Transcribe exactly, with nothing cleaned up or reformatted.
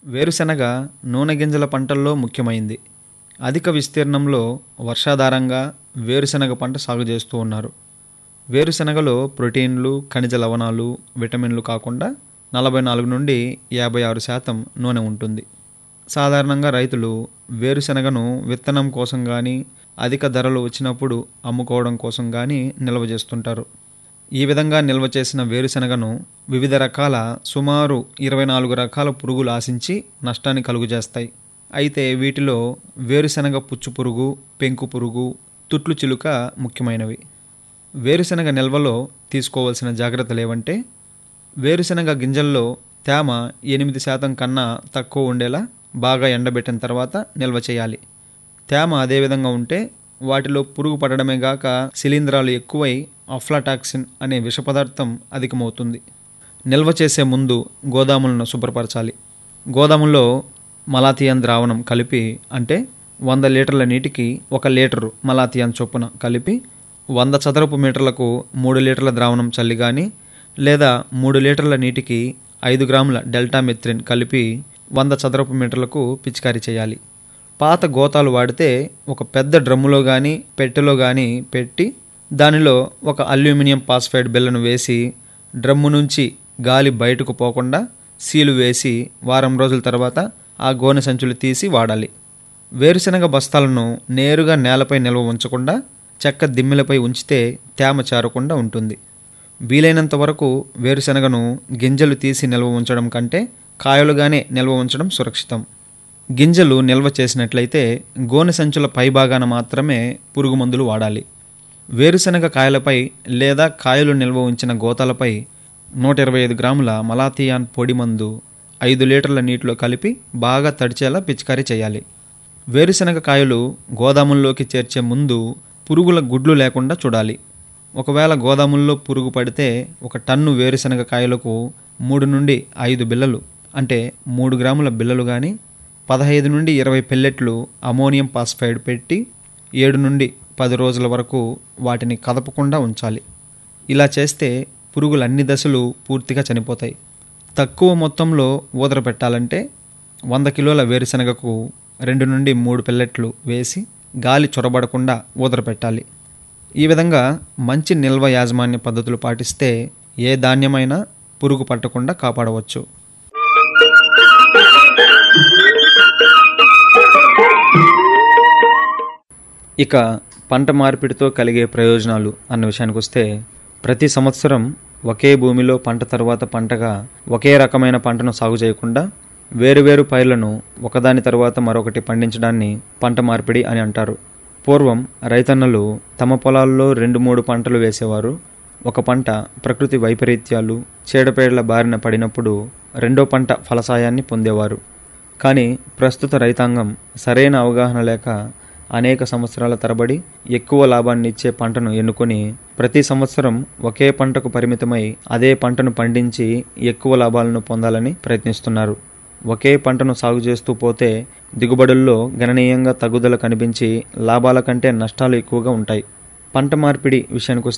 వేరుశెనగ నూనె గింజల పంటల్లో ముఖ్యమైంది. అధిక విస్తీర్ణంలో వర్షాధారంగా వేరుశెనగ పంట సాగు చేస్తూ ఉన్నారు. వేరుశెనగలో ప్రోటీన్లు, ఖనిజ లవణాలు, విటమిన్లు కాకుండా నలభై నాలుగు నుండి యాభై ఆరు శాతం నూనె ఉంటుంది. సాధారణంగా రైతులు వేరుశెనగను విత్తనం కోసం కానీ, అధిక ధరలు వచ్చినప్పుడు అమ్ముకోవడం కోసం కానీ నిల్వ చేస్తుంటారు. ఈ విధంగా నిల్వ చేసిన వేరుశెనగను వివిధ రకాల సుమారు ఇరవై నాలుగు రకాల పురుగులు ఆశించి నష్టాన్ని కలుగజేస్తాయి. అయితే వీటిలో వేరుశెనగ పుచ్చు పురుగు, పెంకు పురుగు, తుట్లు చిలుక ముఖ్యమైనవి. వేరుశెనగ నిల్వలో తీసుకోవాల్సిన జాగ్రత్తలు ఏవంటే, వేరుశెనగ గింజల్లో తేమ ఎనిమిది శాతం కన్నా తక్కువ ఉండేలా బాగా ఎండబెట్టిన తర్వాత నిల్వ చేయాలి. తేమ అదే విధంగా ఉంటే వాటిలో పురుగు పడడమే గాక శిలీంధ్రాలు ఎక్కువై అఫ్లాటాక్సిన్ అనే విష పదార్థం అధికమవుతుంది. నిల్వ చేసే ముందు గోదాములను శుభ్రపరచాలి. గోదాములో మలాథియాన్ ద్రావణం కలిపి, అంటే వంద లీటర్ల నీటికి ఒక లీటరు మలాథియాన్ చొప్పున కలిపి వంద చదరపు మీటర్లకు మూడు లీటర్ల ద్రావణం చల్లి కానీ, లేదా మూడు లీటర్ల నీటికి ఐదు గ్రాముల డెల్టామెథ్రిన్ కలిపి వంద చదరపు మీటర్లకు పిచికారీ చేయాలి. పాత గోతాలు వాడితే ఒక పెద్ద డ్రమ్ములో కానీ పెట్టెలో కానీ పెట్టి దానిలో ఒక అల్యూమినియం ఫాస్ఫైడ్ బిళ్ళను వేసి డ్రమ్ము నుంచి గాలి బయటకు పోకుండా సీలు వేసి వారం రోజుల తర్వాత ఆ గోనె సంచులు తీసి వాడాలి. వేరుశెనగ బస్తాలను నేరుగా నేలపై నిల్వ ఉంచకుండా చెక్క దిమ్మెలపై ఉంచితే తేమ చేరకుండా ఉంటుంది. వీలైనంత వరకు వేరుశెనగను గింజలు తీసి నిల్వ ఉంచడం కంటే కాయలుగానే నిల్వ ఉంచడం సురక్షితం. గింజలు నిల్వ చేసినట్లయితే గోనె సంచుల పైభాగాన మాత్రమే పురుగు మందులు వాడాలి. వేరుశెనగ కాయలపై లేదా కాయలు నిల్వ ఉంచిన గోతాలపై నూట ఇరవై ఐదు గ్రాముల మలాథియాన్ పొడి మందు ఐదు లీటర్ల నీటిలో కలిపి బాగా తడిచేలా పిచికారీ చేయాలి. వేరుశెనగ కాయలు గోదాముల్లోకి చేర్చే ముందు పురుగుల గుడ్లు లేకుండా చూడాలి. ఒకవేళ గోదాముల్లో పురుగు పడితే ఒక టన్ను వేరుశెనగ కాయలకు మూడు నుండి ఐదు బిళ్ళలు, అంటే మూడు గ్రాముల బిళ్ళలు కానీ, పదహైదు నుండి ఇరవై పెల్లెట్లు అమోనియం ఫాస్ఫైడ్ పెట్టి ఏడు నుండి పది రోజుల వరకు వాటిని కదపకుండా ఉంచాలి. ఇలా చేస్తే పురుగులు అన్ని దశలు పూర్తిగా చనిపోతాయి. తక్కువ మొత్తంలో ఊదర పెట్టాలంటే వంద కిలోల వేరుశెనగకు రెండు నుండి మూడు పెల్లెట్లు వేసి గాలి చొరబడకుండా ఊదర పెట్టాలి. ఈ విధంగా మంచి నిల్వ యాజమాన్య పద్ధతులు పాటిస్తే ఏ ధాన్యమైనా పురుగు పట్టకుండా కాపాడవచ్చు. ఇక పంట మార్పిడితో కలిగే ప్రయోజనాలు అన్న విషయానికి వస్తే, ప్రతి సంవత్సరం ఒకే భూమిలో పంట తర్వాత పంటగా ఒకే రకమైన పంటను సాగు చేయకుండా వేరువేరు పైర్లను ఒకదాని తర్వాత మరొకటి పండించడాన్ని పంట మార్పిడి అని అంటారు. పూర్వం రైతన్నలు తమ పొలాల్లో రెండు మూడు పంటలు వేసేవారు. ఒక పంట ప్రకృతి వైపరీత్యాలు, చీడపీడల బారిన పడినప్పుడు రెండో పంట ఫలసాయాన్ని పొందేవారు. కానీ ప్రస్తుత రైతాంగం సరైన అవగాహన లేక అనేక సంవత్సరాల తరబడి ఎక్కువ లాభాన్ని ఇచ్చే పంటను ఎన్నుకొని ప్రతి సంవత్సరం ఒకే పంటకు పరిమితమై అదే పంటను పండించి ఎక్కువ లాభాలను పొందాలని ప్రయత్నిస్తున్నారు. ఒకే పంటను సాగు చేస్తూ పోతే దిగుబడుల్లో గణనీయంగా తగ్గుదల కనిపించి లాభాల కంటే నష్టాలు ఎక్కువగా ఉంటాయి. పంట మార్పిడి విషయానికి